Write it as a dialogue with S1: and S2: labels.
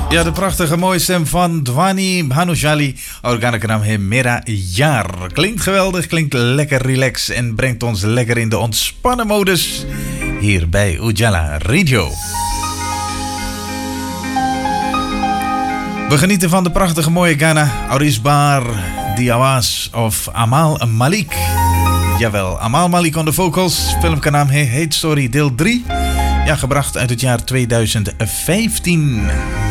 S1: Ja, de prachtige mooie stem van Dwani Bhanujali. Organieke naam heet Mera Jaar. Klinkt geweldig, klinkt lekker relax en brengt ons lekker in de ontspannen modus hier bij Ujala Radio. We genieten van de prachtige mooie Ghana, Aurisbar, Diawas of Amal Malik. Jawel, Amal Malik on de vocals. Filmkanaal heet Story deel 3. Ja, gebracht uit het jaar 2015.